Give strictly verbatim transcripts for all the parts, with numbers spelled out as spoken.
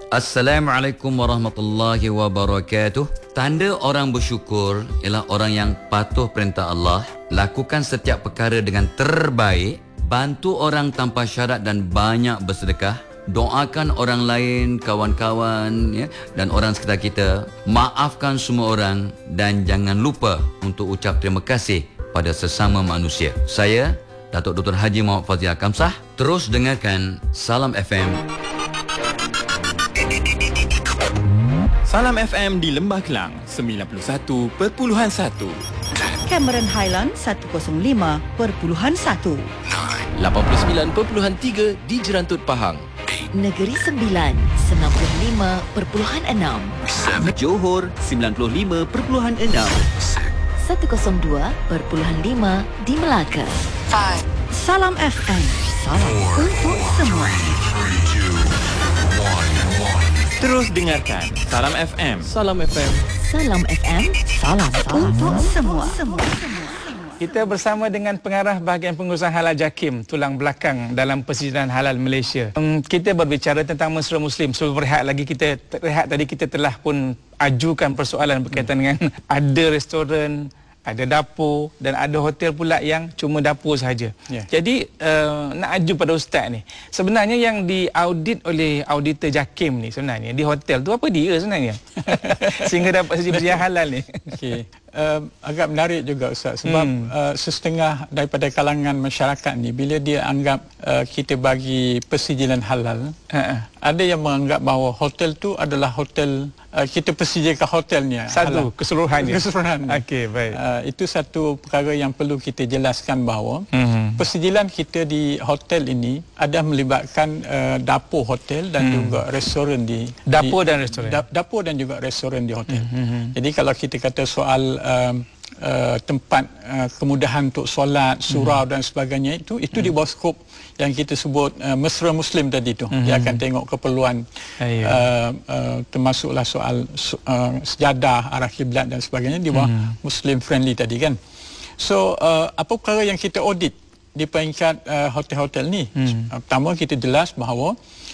Assalamualaikum warahmatullahi wabarakatuh. Tanda orang bersyukur ialah orang yang patuh perintah Allah, lakukan setiap perkara dengan terbaik, bantu orang tanpa syarat dan banyak bersedekah, doakan orang lain, kawan-kawan ya, dan orang sekitar kita, maafkan semua orang dan jangan lupa untuk ucap terima kasih pada sesama manusia. Saya Datuk Doktor Haji Muhammad Fazil Kamsah. Terus dengarkan Salam F M. Salam F M di Lembah Kelang sembilan puluh satu perpuluhan satu, Cameron Highland seratus lima perpuluhan satu, lapan puluh sembilan perpuluhan tiga di Jerantut Pahang, Negeri Sembilan sembilan puluh lima perpuluhan enam, Johor sembilan puluh lima perpuluhan enam, seratus dua perpuluhan lima di Melaka. Salam F M. Salam untuk semua. Terus dengarkan Salam F M. Salam F M. Salam F M. Salam, salam untuk semua. semua. Kita bersama dengan pengarah bahagian pengurusan halal JAKIM, tulang belakang dalam Persediaan Halal Malaysia. Um, kita berbicara tentang mesra Muslim. Sebelum rehat lagi, kita rehat tadi kita telah pun ajukan persoalan berkaitan dengan ada restoran, ada dapur dan ada hotel pula yang cuma dapur sahaja. Yeah. Jadi uh, nak aju pada ustaz ni. Sebenarnya yang diaudit oleh auditor JAKIM ni sebenarnya di hotel tu apa dia sebenarnya? Sehingga dapat persediaan halal ni. Okey. Uh, agak menarik juga Ustaz sebab hmm. uh, setengah daripada kalangan masyarakat ni bila dia anggap uh, kita bagi persijilan halal, uh-uh. ada yang menganggap bahawa hotel tu adalah hotel uh, kita persediakan hotelnya satu halal. keseluruhannya. Keseluruhan. Okey, baik. Uh, itu satu perkara yang perlu kita jelaskan bahawa hmm. persijilan kita di hotel ini ada melibatkan uh, dapur hotel dan hmm. juga restoran di dapur di, dan restoran. Da, dapur dan juga restoran di hotel. Hmm. Jadi kalau kita kata soal uh, uh, tempat uh, kemudahan untuk solat, surau hmm. dan sebagainya itu itu hmm. di bawah skop yang kita sebut uh, mesra Muslim tadi tu. Hmm. Dia akan tengok keperluan uh, uh, termasuklah soal uh, sejadah, arah kiblat dan sebagainya di bawah hmm. Muslim friendly tadi kan. So uh, apa perkara yang kita audit di peringkat uh, hotel-hotel ni? Hmm. Uh, pertama kita jelas bahawa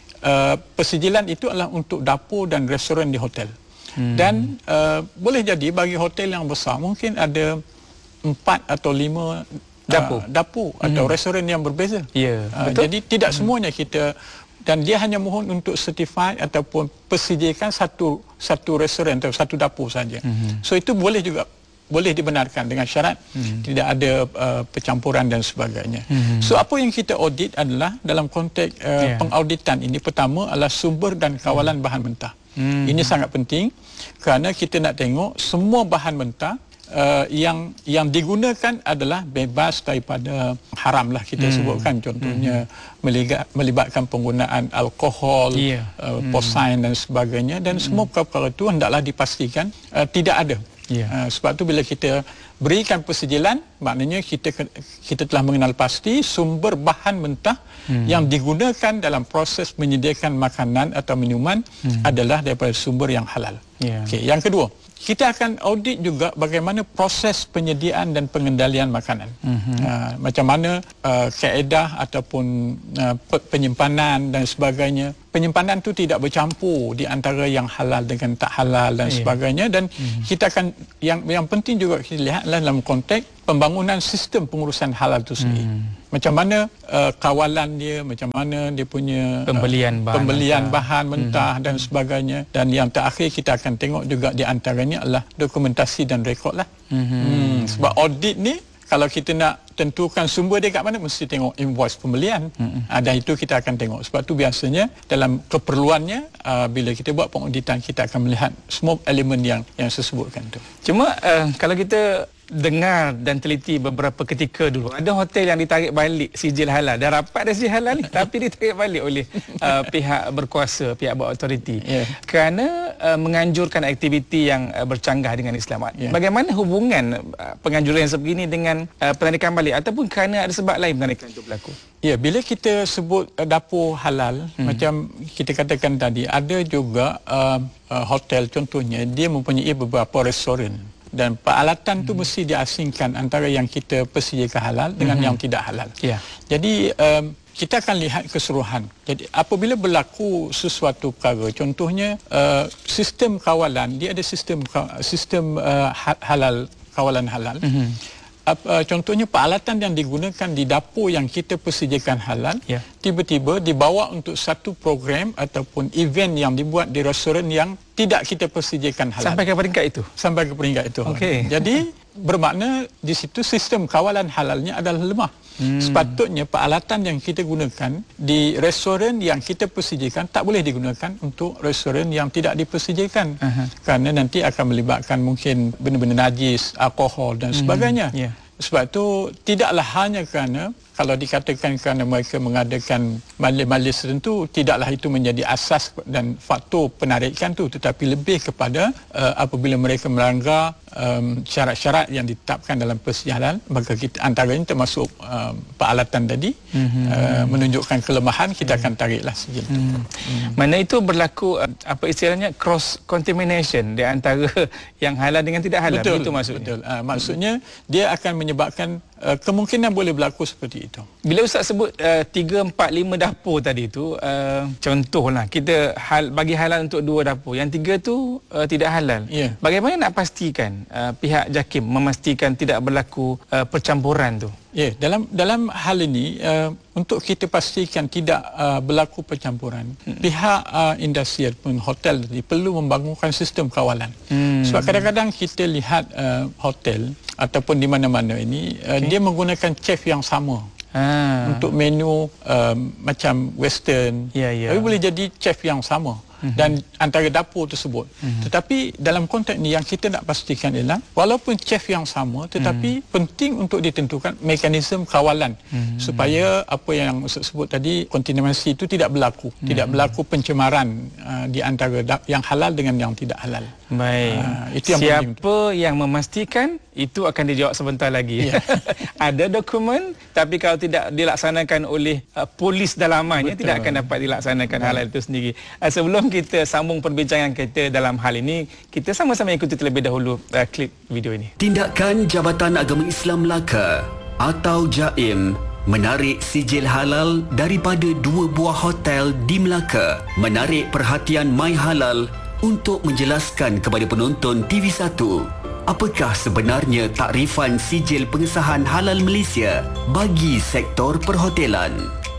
uh, persijilan itu adalah untuk dapur dan restoran di hotel. Hmm. Dan uh, boleh jadi bagi hotel yang besar mungkin ada empat atau lima dapur, uh, dapur hmm. atau restoran yang berbeza. Ya, uh, jadi tidak hmm. semuanya kita, dan dia hanya mohon untuk certified ataupun persediakan satu satu restoran atau satu dapur saja. Hmm. So itu boleh juga boleh dibenarkan dengan syarat hmm. tidak ada uh, percampuran dan sebagainya. Hmm. So apa yang kita audit adalah dalam konteks uh, yeah. pengauditan ini pertama adalah sumber dan kawalan hmm. bahan mentah. Hmm. Ini sangat penting kerana kita nak tengok semua bahan mentah uh, yang yang digunakan adalah bebas daripada haram lah kita hmm. sebutkan, contohnya hmm. melibat, melibatkan penggunaan alkohol, yeah. uh, hmm. posain dan sebagainya, dan hmm. semua perkara itu hendaklah dipastikan uh, tidak ada. Yeah. Uh, sebab tu bila kita berikan persijilan, maknanya kita kita telah mengenal pasti sumber bahan mentah hmm. yang digunakan dalam proses menyediakan makanan atau minuman hmm. adalah daripada sumber yang halal. Yeah. Okey, yang kedua, kita akan audit juga bagaimana proses penyediaan dan pengendalian makanan. Mm-hmm. Uh, macam mana uh, kaedah ataupun uh, penyimpanan dan sebagainya. Penyimpanan tu tidak bercampur di antara yang halal dengan tak halal dan yeah. sebagainya, dan mm-hmm. kita akan yang yang penting juga kita lihat dalam konteks pembangunan sistem pengurusan halal itu sendiri. Mm. Macam mana uh, kawalan dia, macam mana dia punya pembelian uh, bahan pembelian mentah, bahan mentah mm-hmm. dan sebagainya, dan yang terakhir kita akan tengok juga di antaranya adalah dokumentasi dan rekod lah. Mm-hmm. Hmm, sebab audit ni kalau kita nak tentukan sumber dia kat mana, mesti tengok invoice pembelian. Mm-hmm. uh, dan itu kita akan tengok. Sebab tu biasanya dalam keperluannya uh, bila kita buat pengauditan kita akan melihat semua elemen yang yang saya sebutkan tu. Cuma uh, kalau kita dengar dan teliti beberapa ketika dulu, ada hotel yang ditarik balik sijil halal, dah rapat dah sijil halal ni tapi ditarik balik oleh uh, pihak berkuasa, pihak berautoriti, yeah. kerana uh, menganjurkan aktiviti yang uh, bercanggah dengan Islam. Yeah. Bagaimana hubungan uh, penganjuran sebegini dengan uh, penarikan balik, ataupun kerana ada sebab lain penarikan itu berlaku? Ya, bila kita sebut uh, dapur halal, hmm. macam kita katakan tadi, ada juga uh, uh, hotel contohnya dia mempunyai beberapa restoran, dan peralatan tu hmm. mesti diasingkan antara yang kita persediakan halal dengan hmm. yang tidak halal. Yeah. Jadi um, kita akan lihat keseluruhan. Jadi apabila berlaku sesuatu perkara, contohnya uh, sistem kawalan, dia ada sistem sistem uh, halal, kawalan halal. Mm-hmm. Uh, contohnya peralatan yang digunakan di dapur yang kita persediakan halal, yeah. tiba-tiba dibawa untuk satu program ataupun event yang dibuat di restoran yang tidak kita persediakan halal. Sampai ke peringkat itu? Sampai ke peringkat itu. Okay. Jadi bermakna di situ sistem kawalan halalnya adalah lemah. Hmm. Sepatutnya peralatan yang kita gunakan di restoran yang kita persediakan tak boleh digunakan untuk restoran yang tidak dipersediakan. Uh-huh. Kerana nanti akan melibatkan mungkin benda-benda najis, alkohol dan sebagainya. Hmm. Yeah. Sebab itu tidaklah hanya kerana kalau dikatakan kerana mereka mengadakan majlis-majlis tertentu, tidaklah itu menjadi asas dan faktor penarikan tu, tetapi lebih kepada uh, apabila mereka melanggar um, syarat-syarat yang ditetapkan dalam persediaan, maka kita antaranya termasuk um, peralatan tadi, mm-hmm. uh, menunjukkan kelemahan, kita akan tariklah sijil itu. Mm. Mm. Mana itu berlaku uh, apa istilahnya cross contamination di antara yang halal dengan tidak halal. Betul, itu maksudnya. Betul. Uh, maksudnya dia akan menyebabkan uh, kemungkinan boleh berlaku seperti itu. Bila Ustaz sebut uh, tiga, empat, lima dapur tadi tu, uh, contohlah kita hal, bagi halal untuk dua dapur, yang tiga tu uh, tidak halal. Yeah. Bagaimana nak pastikan uh, pihak JAKIM memastikan tidak berlaku uh, percampuran tu? Ya, yeah, dalam dalam hal ini uh, untuk kita pastikan tidak uh, berlaku percampuran, hmm. pihak uh, industri ataupun hotel tadi perlu membangunkan sistem kawalan. Hmm. Sebab kadang-kadang kita lihat uh, hotel ataupun di mana-mana ini uh, okay. dia menggunakan chef yang sama. Ah. Untuk menu um, macam western, yeah, yeah. tapi boleh jadi chef yang sama. Mm-hmm. Dan antara dapur tersebut. Mm-hmm. Tetapi dalam konteks ni yang kita nak pastikan ialah walaupun chef yang sama, tetapi mm-hmm. penting untuk ditentukan mekanisme kawalan mm-hmm. supaya apa yang Ustaz sebut tadi, kontaminasi itu tidak berlaku, mm-hmm. tidak berlaku pencemaran uh, di antara yang halal dengan yang tidak halal. Baik. Uh, itu yang siapa yang memastikan itu akan dijawab sebentar lagi. Yeah. Ada dokumen, tapi kalau tidak dilaksanakan oleh uh, polis dalamannya, betul, tidak akan dapat dilaksanakan yeah. halal itu sendiri. Uh, sebelum kita sambung perbincangan kita dalam hal ini, kita sama-sama ikuti terlebih dahulu uh, klip video ini. Tindakan Jabatan Agama Islam Melaka atau JAIM menarik sijil halal daripada dua buah hotel di Melaka menarik perhatian My Halal untuk menjelaskan kepada penonton T V satu apakah sebenarnya takrifan sijil pengesahan halal Malaysia bagi sektor perhotelan.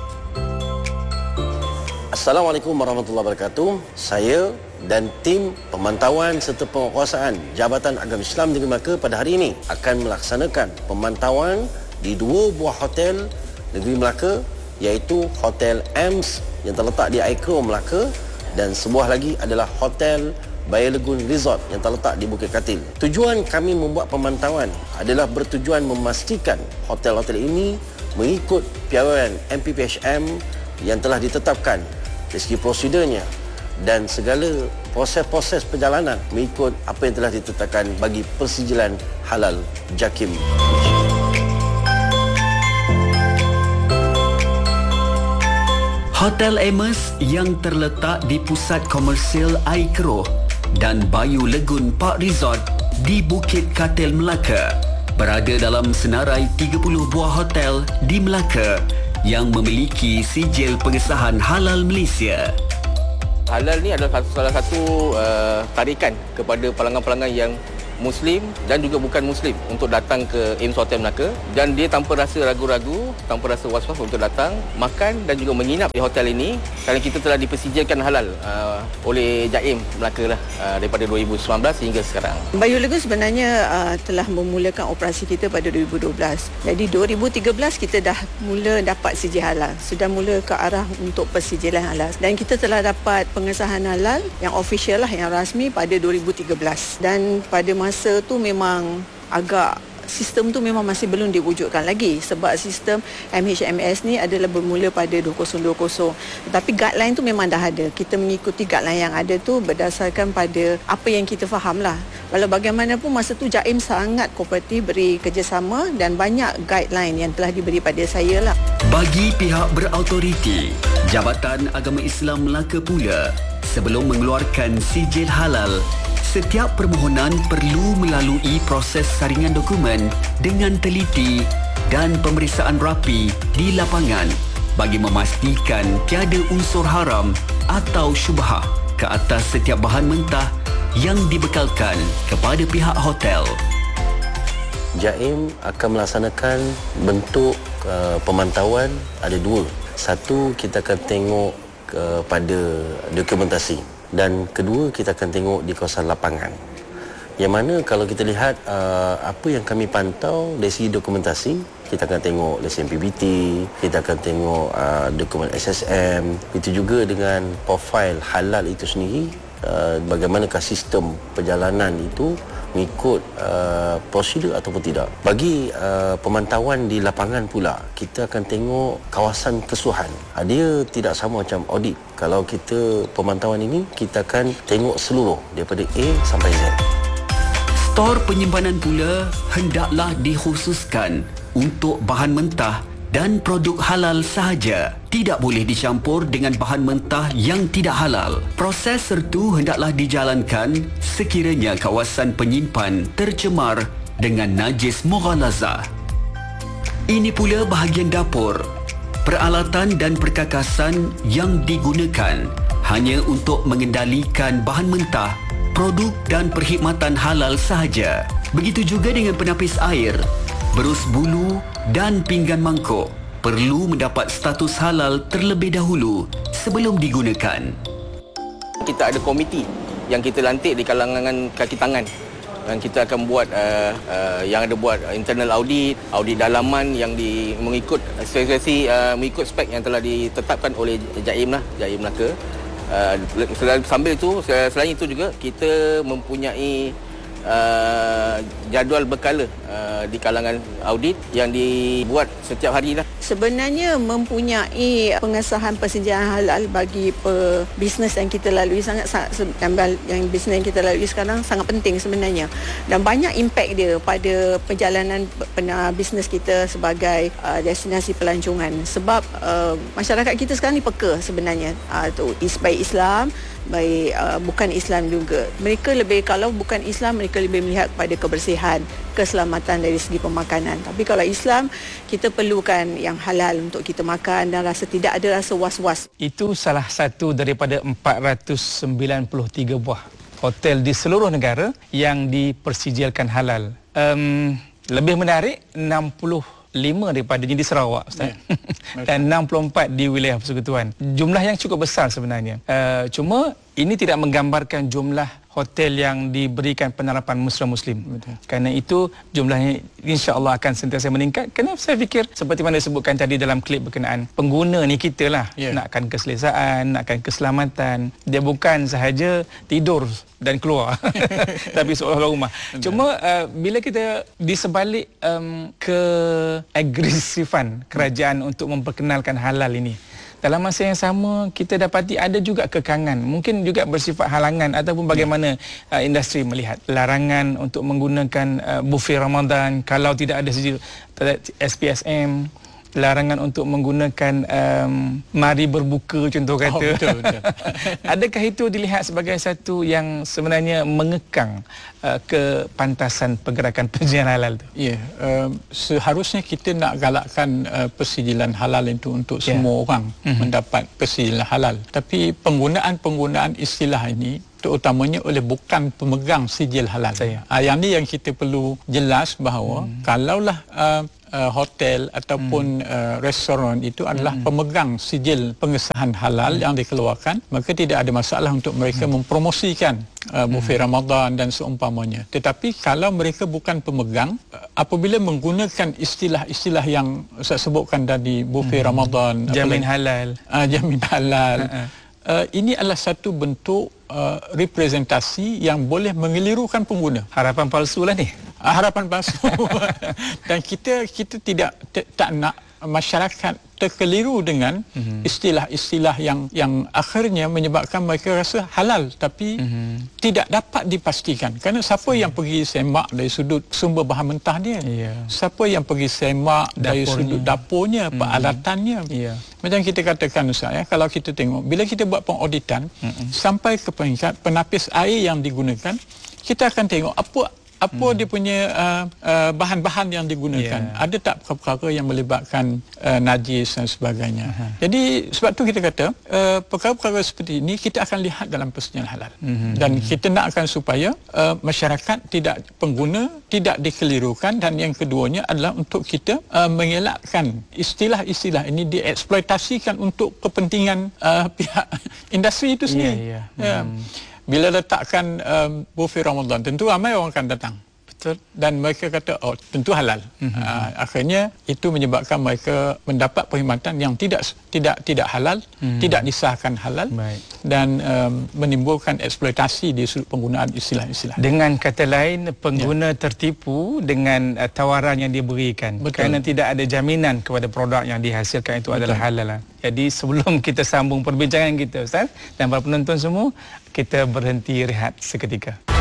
Assalamualaikum warahmatullahi wabarakatuh. Saya dan tim pemantauan serta penguasaan Jabatan Agama Islam Negeri Melaka pada hari ini akan melaksanakan pemantauan di dua buah hotel Negeri Melaka, iaitu Hotel Ems yang terletak di Aikro Melaka dan sebuah lagi adalah Hotel Bayer Lagoon Resort yang terletak di Bukit Katil. Tujuan kami membuat pemantauan adalah bertujuan memastikan hotel-hotel ini mengikut piawaian M P P H M yang telah ditetapkan, dari segi prosedurnya dan segala proses-proses perjalanan mengikut apa yang telah ditetapkan bagi persijilan halal JAKIM. Hotel Ems yang terletak di pusat komersial Aikro dan Bayu Lagoon Park Resort di Bukit Katil, Melaka berada dalam senarai tiga puluh buah hotel di Melaka yang memiliki sijil pengesahan halal Malaysia. Halal ni adalah salah satu uh, tarikan kepada pelanggan-pelanggan yang Muslim dan juga bukan Muslim untuk datang ke Ems Hotel Melaka, dan dia tanpa rasa ragu-ragu, tanpa rasa was-was untuk datang, makan dan juga menginap di hotel ini kerana kita telah dipersijilkan halal uh, oleh JAIM Melaka lah, uh, daripada dua ribu sembilan belas hingga sekarang. Bayu Lagoon sebenarnya uh, telah memulakan operasi kita pada dua ribu dua belas. Jadi dua ribu tiga belas kita dah mula dapat sijil halal, sudah mula ke arah untuk persijilan halal, dan kita telah dapat pengesahan halal yang official lah, yang rasmi pada dua ribu tiga belas. Dan pada masa tu memang agak sistem tu memang masih belum diwujudkan lagi sebab sistem M H M S ni adalah bermula pada dua ribu dua puluh. Tetapi guideline tu memang dah ada. Kita mengikuti guideline yang ada tu berdasarkan pada apa yang kita faham lah. Walau bagaimanapun masa tu JAIM sangat kooperatif, beri kerjasama dan banyak guideline yang telah diberi pada saya lah. Bagi pihak berautoriti, Jabatan Agama Islam Melaka pula, sebelum mengeluarkan sijil halal, setiap permohonan perlu melalui proses saringan dokumen dengan teliti dan pemeriksaan rapi di lapangan bagi memastikan tiada unsur haram atau syubhah ke atas setiap bahan mentah yang dibekalkan kepada pihak hotel. Jaim akan melaksanakan bentuk uh, pemantauan ada dua. Satu, kita akan tengok uh, pada dokumentasi, dan kedua, kita akan tengok di kawasan lapangan. Yang mana kalau kita lihat uh, apa yang kami pantau dari segi dokumentasi, kita akan tengok lesen P B T, kita akan tengok uh, dokumen S S M, itu juga dengan profil halal itu sendiri, uh, bagaimanakah sistem perjalanan itu mengikut uh, prosedur ataupun tidak. Bagi uh, pemantauan di lapangan pula, kita akan tengok kawasan kesusahan. Uh, dia tidak sama macam audit. Kalau kita pemantauan ini, kita akan tengok seluruh daripada A sampai Z. Stor penyimpanan pula hendaklah dikhususkan untuk bahan mentah dan produk halal sahaja. Tidak boleh dicampur dengan bahan mentah yang tidak halal. Proses sertu hendaklah dijalankan sekiranya kawasan penyimpan tercemar dengan najis mughalazah. Ini pula bahagian dapur. Peralatan dan perkakasan yang digunakan hanya untuk mengendalikan bahan mentah, produk dan perkhidmatan halal sahaja. Begitu juga dengan penapis air, berus bulu dan pinggan mangkuk perlu mendapat status halal terlebih dahulu sebelum digunakan. Kita ada komiti yang kita lantik di kalangan kaki tangan, dan kita akan buat uh, uh, yang ada buat internal audit, audit dalaman yang di mengikut spesifikasi uh, mengikut spek yang telah ditetapkan oleh Jaim lah, Jaim Melaka. Uh, sambil itu, selain itu juga kita mempunyai Uh, jadual berkala uh, di kalangan audit yang dibuat setiap hari lah. Sebenarnya mempunyai pengesahan persediaan halal bagi pe, bisnes yang kita lalui sangat, sangat yang bisnes yang kita lalui sekarang sangat penting sebenarnya, dan banyak impak dia pada perjalanan pena bisnes kita sebagai uh, destinasi pelancongan. Sebab uh, masyarakat kita sekarang ni peka sebenarnya, uh, tu baik Islam, baik uh, bukan Islam juga. Mereka lebih, kalau bukan Islam, mereka lebih melihat kepada kebersihan, keselamatan dari segi pemakanan. Tapi kalau Islam, kita perlukan yang halal untuk kita makan dan rasa tidak ada rasa was-was. Itu salah satu daripada empat ratus sembilan puluh tiga buah hotel di seluruh negara yang dipersijilkan halal. Um, lebih menarik, enam puluh lima daripadanya di Sarawak, Ustaz. Yeah. Dan enam puluh empat di wilayah Persekutuan. Jumlah yang cukup besar sebenarnya. Uh, cuma ini tidak menggambarkan jumlah hotel yang diberikan penerapan Muslim-Muslim. Kerana itu jumlahnya insya-Allah akan sentiasa meningkat. Kerana saya fikir seperti mana disebutkan tadi dalam klip berkenaan, pengguna ni kita lah, yeah. nakkan keselesaan, nakkan keselamatan. Dia bukan sahaja tidur dan keluar tapi seolah-olah rumah. Cuma uh, bila kita di sebalik um, keagresifan kerajaan untuk memperkenalkan halal ini, dalam masa yang sama kita dapati ada juga kekangan, mungkin juga bersifat halangan ataupun bagaimana uh, industri melihat larangan untuk menggunakan uh, buffet Ramadan kalau tidak ada sijil S P S M, larangan untuk menggunakan um, mari berbuka contoh kata. Oh, betul, betul. Adakah itu dilihat sebagai satu yang sebenarnya mengekang uh, kepantasan pergerakan pensijilan halal tu? Ya, yeah, uh, seharusnya kita nak galakkan uh, persijilan halal itu untuk yeah. semua orang mm-hmm. mendapat persijilan halal. Tapi penggunaan-penggunaan istilah ini terutamanya oleh bukan pemegang sijil halal. Saya. Uh, yang ni yang kita perlu jelas bahawa hmm. kalaulah uh, uh, hotel ataupun hmm. uh, restoran itu adalah hmm. pemegang sijil pengesahan halal hmm. yang dikeluarkan, maka tidak ada masalah untuk mereka hmm. mempromosikan uh, buffet hmm. Ramadan dan seumpamanya. Tetapi kalau mereka bukan pemegang, uh, apabila menggunakan istilah-istilah yang saya sebutkan tadi, buffet hmm. Ramadan, jamin halal, uh, jamin halal, uh, ini adalah satu bentuk Uh, representasi yang boleh mengelirukan pengguna. Harapan palsu lah ni. Uh, harapan palsu. Dan kita kita tidak t- tak nak masyarakat terkeliru dengan mm-hmm. istilah-istilah yang yang akhirnya menyebabkan mereka rasa halal tapi mm-hmm. tidak dapat dipastikan. Kerana siapa Sini. yang pergi semak dari sudut sumber bahan mentah dia? Yeah. Siapa yang pergi semak dapurnya. dari sudut dapurnya, mm-hmm. peralatannya? Yeah. Macam kita katakan Ustaz, ya, kalau kita tengok bila kita buat pengauditan mm-hmm. sampai ke peringkat penapis air yang digunakan, kita akan tengok apa apa hmm. dia punya uh, uh, bahan-bahan yang digunakan. Yeah. Ada tak perkara-perkara yang melibatkan uh, najis dan sebagainya. Uh-huh. Jadi sebab tu kita kata uh, perkara-perkara seperti ini kita akan lihat dalam persetujuan halal. Uh-huh. Dan kita nakkan supaya uh, masyarakat tidak pengguna tidak dikelirukan, dan yang keduanya adalah untuk kita uh, mengelakkan istilah-istilah ini dieksploitasikan untuk kepentingan uh, pihak industri itu sendiri. Yeah, yeah. Uh, Bila letakkan um, buffet Ramadan, tentu ramai orang akan datang. Betul. Dan mereka kata, oh tentu halal. Mm-hmm. Uh, akhirnya itu menyebabkan mereka mendapat perkhidmatan yang tidak tidak tidak halal, mm-hmm. tidak disahkan halal. Baik. Dan um, menimbulkan eksploitasi di sudut penggunaan istilah-istilah. Dengan kata lain, pengguna ya. tertipu dengan uh, tawaran yang diberikan. Betul. Kerana tidak ada jaminan kepada produk yang dihasilkan itu Betul. adalah halal. Jadi sebelum kita sambung perbincangan kita, Ustaz, dan para penonton semua, kita berhenti rehat seketika.